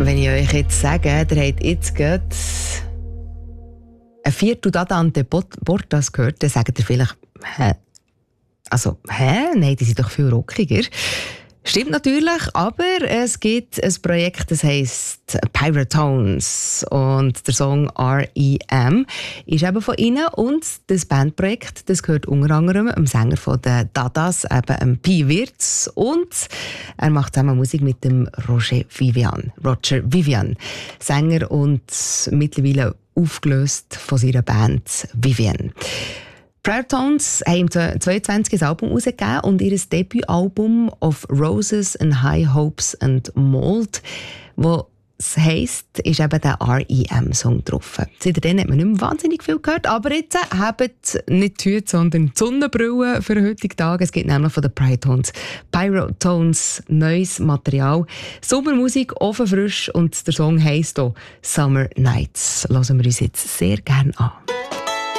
wenn ich euch jetzt sage, der hat jetzt gerade ein Viertel Dante Portas gehört, dann sagt ihr vielleicht, hä? Nein, die sind doch viel rockiger. Stimmt natürlich, aber es gibt ein Projekt, das heisst Pyratones und der Song R.E.M. ist eben von ihnen und das Bandprojekt, das gehört unter anderem dem Sänger von den Dadas, eben Pi Wirtz, und er macht zusammen Musik mit dem Roger Vivian, Sänger und mittlerweile aufgelöst von seiner Band Vivian. Pyratones haben 22 ein Album herausgegeben und ihr Debütalbum «Of Roses and High Hopes and Mold», wo es heisst, ist eben der R.E.M.-Song drauf. Seitdem hat man nicht mehr wahnsinnig viel gehört, aber jetzt habt nicht die Hüte, sondern die Sonnenbrille für den heutigen Tag. Es gibt nämlich von den Pyratones neues Material. Sommermusik, offen frisch, und der Song heisst auch «Summer Nights». Hören wir uns jetzt sehr gerne an.